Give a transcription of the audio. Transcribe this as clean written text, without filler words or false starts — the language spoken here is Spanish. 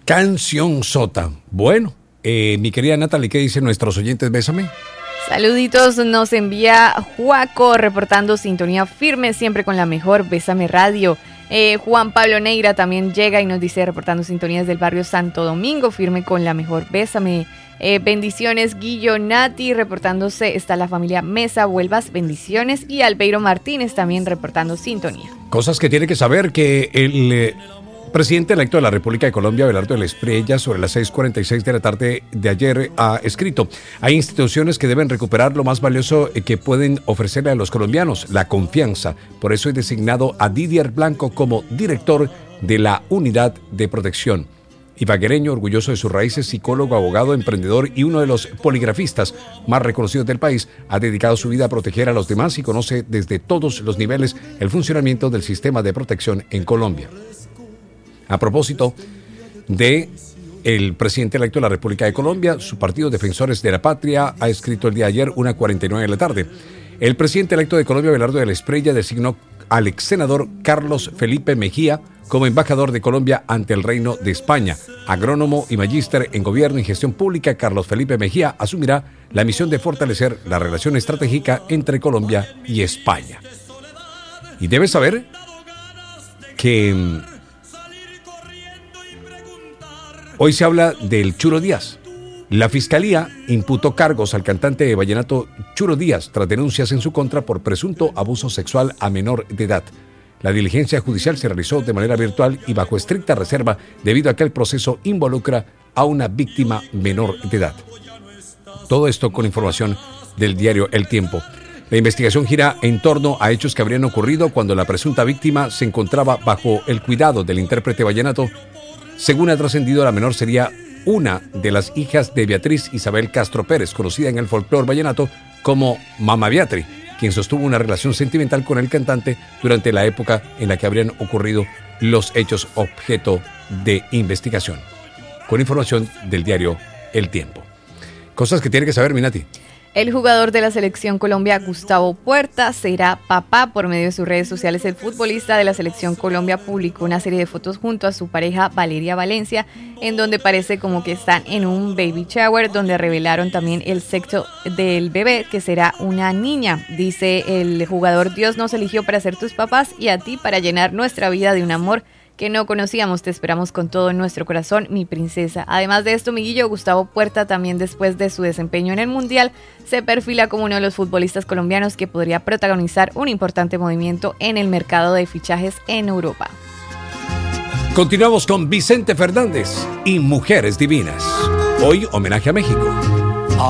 Canción sota. Bueno, mi querida Natalie, ¿qué dicen nuestros oyentes? Bésame. Saluditos, nos envía Juaco reportando sintonía firme siempre con la mejor Bésame Radio. Juan Pablo Neira también llega y nos dice reportando sintonías del barrio Santo Domingo, firme con la mejor Bésame. Bendiciones Guillo Nati reportándose, está la familia Mesa Vuelvas, bendiciones, y Albeiro Martínez también reportando sintonía. Cosas que tiene que saber que el presidente electo de la República de Colombia, Abelardo de la Espriella, sobre las 6:46 de la tarde de ayer ha escrito: hay instituciones que deben recuperar lo más valioso que pueden ofrecerle a los colombianos, la confianza. Por eso he designado a Didier Blanco como director de la Unidad de Protección. Ibaguereño, orgulloso de sus raíces, psicólogo, abogado, emprendedor y uno de los poligrafistas más reconocidos del país, ha dedicado su vida a proteger a los demás y conoce desde todos los niveles el funcionamiento del sistema de protección en Colombia. A propósito de el presidente electo de la República de Colombia, su partido Defensores de la Patria ha escrito el día de ayer, 1:49 de la tarde. El presidente electo de Colombia, Abelardo de la Espriella, designó al ex senador Carlos Felipe Mejía como embajador de Colombia ante el Reino de España. Agrónomo y magíster en Gobierno y Gestión Pública, Carlos Felipe Mejía asumirá la misión de fortalecer la relación estratégica entre Colombia y España. Y debes saber que hoy se habla del Churo Díaz. La Fiscalía imputó cargos al cantante de vallenato Churo Díaz tras denuncias en su contra por presunto abuso sexual a menor de edad. La diligencia judicial se realizó de manera virtual y bajo estricta reserva debido a que el proceso involucra a una víctima menor de edad. Todo esto con información del diario El Tiempo. La investigación gira en torno a hechos que habrían ocurrido cuando la presunta víctima se encontraba bajo el cuidado del intérprete vallenato. Según ha trascendido, la menor sería una de las hijas de Beatriz Isabel Castro Pérez, conocida en el folclore vallenato como Mama Beatri, quien sostuvo una relación sentimental con el cantante durante la época en la que habrían ocurrido los hechos objeto de investigación. Con información del diario El Tiempo. Cosas que tiene que saber, Minati. El jugador de la Selección Colombia, Gustavo Puerta, será papá. Por medio de sus redes sociales, el futbolista de la Selección Colombia publicó una serie de fotos junto a su pareja Valeria Valencia, en donde parece como que están en un baby shower, donde revelaron también el sexo del bebé, que será una niña. Dice el jugador: Dios nos eligió para ser tus papás y a ti para llenar nuestra vida de un amor que no conocíamos. Te esperamos con todo nuestro corazón, mi princesa. Además de esto, Miguillo, Gustavo Puerta, también después de su desempeño en el Mundial, se perfila como uno de los futbolistas colombianos que podría protagonizar un importante movimiento en el mercado de fichajes en Europa. Continuamos con Vicente Fernández y Mujeres Divinas. Hoy, homenaje a México.